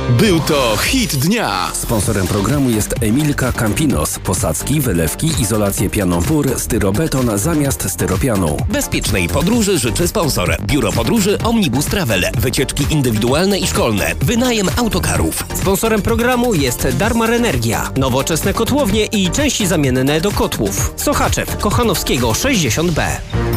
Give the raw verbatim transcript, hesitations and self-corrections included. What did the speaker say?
Był to hit dnia. Sponsorem programu jest Emilka Campinos. Posadzki, wylewki, izolację pianą pór, styrobeton zamiast styropianu. Bezpiecznej podróży życzy sponsor. Biuro Podróży Omnibus Travel. Wycieczki indywidualne i szkolne. Wynajem autokarów. Sponsorem programu jest Darmar Energia. Nowoczesne kotłownie i części zamienne do kotłów. Sochaczew, Kochanowskiego sześćdziesiąt B.